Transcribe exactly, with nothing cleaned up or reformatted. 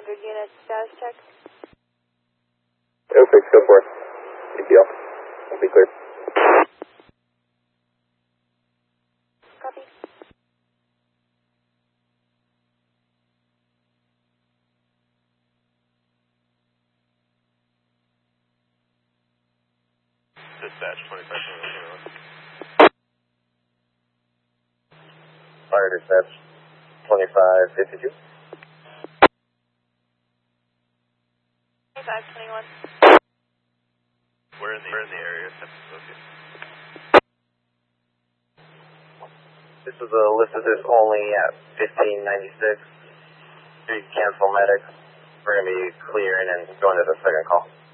hundred units, status check. oh six, go for it. Big deal. We'll be clear. Copy. Dispatch twenty-five twenty-one. Fire dispatch twenty-five fifty-two. twenty-five twenty-one. We're in the, we're in the area. Okay. This is a listed only at fifteen ninety-six. You cancel medics. We're going to be clearing and going to the second call.